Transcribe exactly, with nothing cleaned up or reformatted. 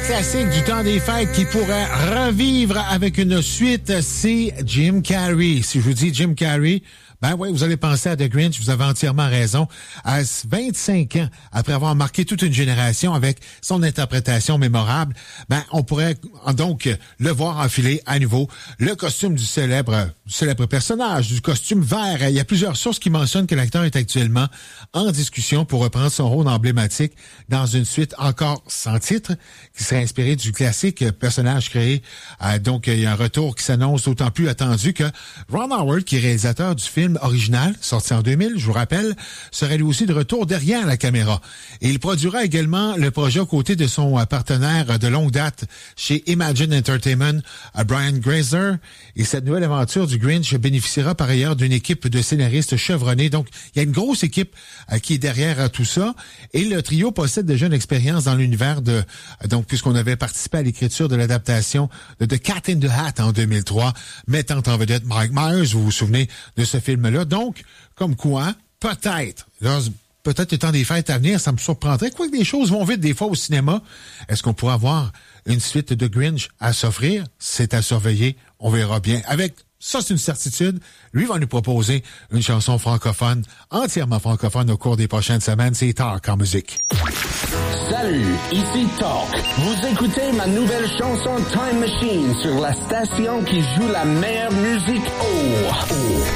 Classique du temps des fêtes qui pourrait revivre avec une suite, c'est Jim Carrey. Si je vous dis Jim Carrey, ben oui, vous allez penser à The Grinch, vous avez entièrement raison. À vingt-cinq ans, après avoir marqué toute une génération avec son interprétation mémorable, ben on pourrait donc le voir enfiler à nouveau le costume du célèbre, du célèbre personnage, du costume vert. Il y a plusieurs sources qui mentionnent que l'acteur est actuellement en discussion pour reprendre son rôle emblématique dans une suite encore sans titre, qui serait inspirée du classique personnage créé. Euh, donc, il y a un retour qui s'annonce d'autant plus attendu que Ron Howard, qui est réalisateur du film original, sorti en deux mille, je vous rappelle, serait lui aussi de retour derrière la caméra. Et il produira également le projet aux côtés de son partenaire de longue date chez Imagine Entertainment, Brian Grazer. Et cette nouvelle aventure du Grinch bénéficiera par ailleurs d'une équipe de scénaristes chevronnés. Donc, il y a une grosse équipe euh, qui est derrière euh, tout ça. Et le trio possède déjà une expérience dans l'univers de... Euh, donc, puisqu'on avait participé à l'écriture de l'adaptation de The Cat in the Hat en deux mille trois, mettant en vedette Mike Myers, vous vous souvenez de ce film-là. Donc, comme quoi, peut-être, là, peut-être le temps des fêtes à venir, ça me surprendrait. Quoique des choses vont vite des fois au cinéma. Est-ce qu'on pourra avoir une suite de Grinch à s'offrir? C'est à surveiller. On verra bien. Avec ça, c'est une certitude. Lui va nous proposer une chanson francophone, entièrement francophone au cours des prochaines semaines. C'est Talk en musique. Salut, ici Talk. Vous écoutez ma nouvelle chanson Time Machine sur la station qui joue la meilleure musique. Oh, oh.